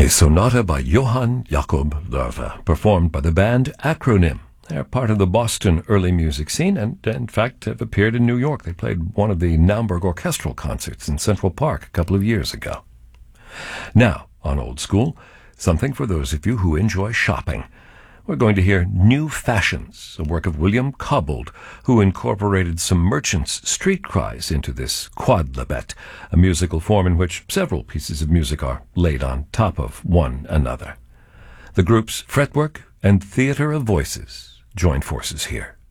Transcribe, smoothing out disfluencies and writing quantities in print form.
A sonata by Johann Jakob Löwe, performed by the band Acronym. They're part of the Boston early music scene and, in fact, have appeared in New York. They played one of the Naumburg orchestral concerts in Central Park a couple of years ago. Now, on Old School, something for those of you who enjoy shopping. We're going to hear New Fashions, a work of William Cobbold, who incorporated some merchants' street cries into this quodlibet, a musical form in which several pieces of music are laid on top of one another. The groups Fretwork and Theatre of Voices join forces here.